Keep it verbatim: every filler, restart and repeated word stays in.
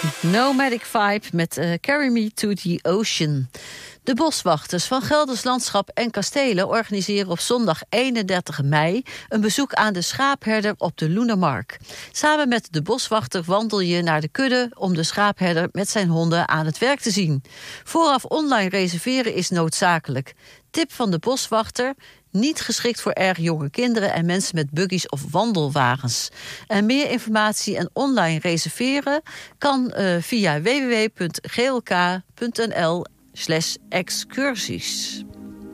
Nomadic Vibe met uh, Carry Me to the Ocean. De boswachters van Gelders Landschap en Kastelen organiseren op zondag eenendertig mei een bezoek aan de schaapherder op de Loenermark. Samen met de boswachter wandel je naar de kudde om de schaapherder met zijn honden aan het werk te zien. Vooraf online reserveren is noodzakelijk. Tip van de boswachter: niet geschikt voor erg jonge kinderen en mensen met buggies of wandelwagens. En meer informatie en online reserveren kan uh, via w w w punt g l k punt n l slash excursies.